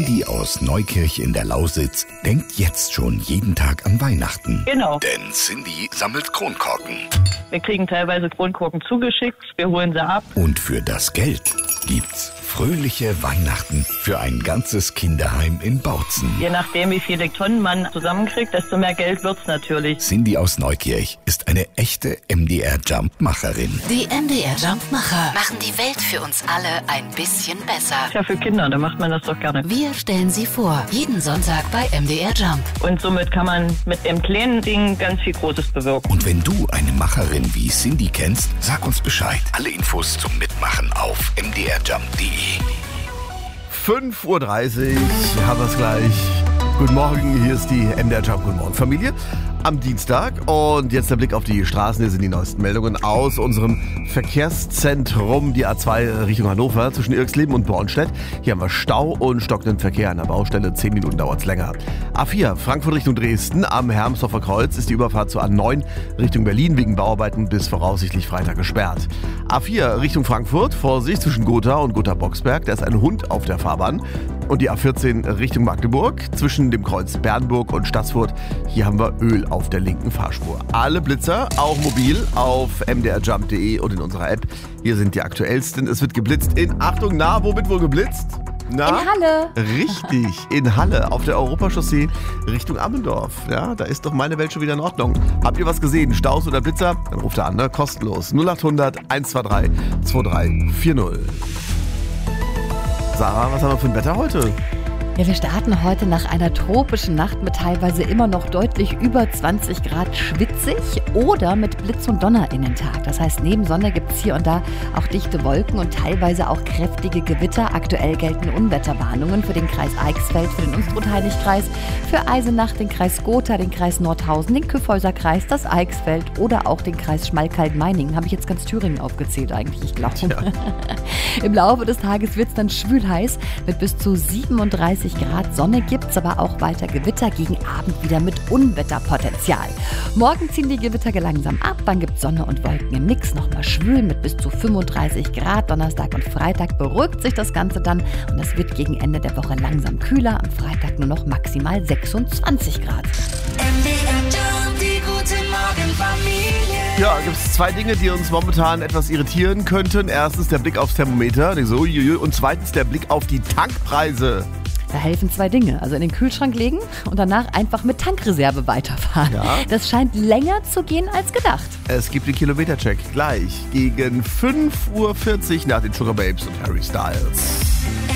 Cindy aus Neukirch in der Lausitz denkt jetzt schon jeden Tag an Weihnachten. Genau. Denn Cindy sammelt Kronkorken. Wir kriegen teilweise Kronkorken zugeschickt, wir holen sie ab. Und für das Geld gibt's fröhliche Weihnachten für ein ganzes Kinderheim in Bautzen. Je nachdem, wie viele Tonnen man zusammenkriegt, desto mehr Geld wird's natürlich. Cindy aus Neukirch ist eine echte MDR-Jump-Macherin. Die MDR-Jump-Macher machen die Welt für uns alle ein bisschen besser. Ja, für Kinder, da macht man das doch gerne. Wir stellen sie vor, jeden Sonntag bei MDR Jump. Und somit kann man mit dem kleinen Ding ganz viel Großes bewirken. Und wenn du eine Macherin wie Cindy kennst, sag uns Bescheid. Alle Infos zum Mitmachen auf mdrjump.de. 5:30 Uhr, haben wir es gleich. Guten Morgen, hier ist die MDR Jump. Guten Morgen, Familie. Am Dienstag und jetzt der Blick auf die Straßen. Hier sind die neuesten Meldungen aus unserem Verkehrszentrum, die A2 Richtung Hannover zwischen Irxleben und Bornstedt. Hier haben wir Stau und stockenden Verkehr an der Baustelle. 10 Minuten dauert es länger. A4 Frankfurt Richtung Dresden am Hermsdorfer Kreuz ist die Überfahrt zur A9 Richtung Berlin wegen Bauarbeiten bis voraussichtlich Freitag gesperrt. A4 Richtung Frankfurt, Vorsicht zwischen Gotha und Gotha-Boxberg. Da ist ein Hund auf der Fahrbahn. Und die A14 Richtung Magdeburg zwischen dem Kreuz Bernburg und Stassfurt. Hier haben wir Öl auf der linken Fahrspur. Alle Blitzer, auch mobil, auf mdrjump.de und in unserer App. Hier sind die aktuellsten. Es wird geblitzt in, Achtung, wo wird wohl geblitzt? Na? In Halle. Richtig, in Halle, auf der Europachaussee Richtung Ammendorf. Ja, da ist doch meine Welt schon wieder in Ordnung. Habt ihr was gesehen? Staus oder Blitzer? Dann ruft er an, ne? Kostenlos. 0800 123 2340. Sarah, was haben wir für ein Wetter heute? Ja, wir starten heute nach einer tropischen Nacht mit teilweise immer noch deutlich über 20 Grad schwitzig oder mit Blitz und Donner in den Tag. Das heißt, neben Sonne gibt es hier und da auch dichte Wolken und teilweise auch kräftige Gewitter. Aktuell gelten Unwetterwarnungen für den Kreis Eichsfeld, für den Unstrut-Hainich-Kreis, für Eisenach, den Kreis Gotha, den Kreis Nordhausen, den Kyffhäuser Kreis, das Eichsfeld oder auch den Kreis Schmalkalden-Meiningen. Habe ich jetzt ganz Thüringen aufgezählt eigentlich, ich glaube. Ja. Im Laufe des Tages wird es dann schwül heiß mit bis zu 37 Grad. Sonne gibt es aber auch weiter Gewitter, gegen Abend wieder mit Unwetterpotenzial. Morgen ziehen die Gewitter langsam ab, dann gibt es Sonne und Wolken im Mix, nochmal schwül mit bis zu 35 Grad. Donnerstag und Freitag beruhigt sich das Ganze dann und es wird gegen Ende der Woche langsam kühler. Am Freitag nur noch maximal 26 Grad. Die gute Morgenfamilie. Ja, gibt es zwei Dinge, die uns momentan etwas irritieren könnten. Erstens der Blick aufs Thermometer, und zweitens der Blick auf die Tankpreise. Da helfen zwei Dinge. Also in den Kühlschrank legen und danach einfach mit Tankreserve weiterfahren. Ja. Das scheint länger zu gehen als gedacht. Es gibt den Kilometercheck gleich gegen 5:40 Uhr nach den Sugar Babes und Harry Styles.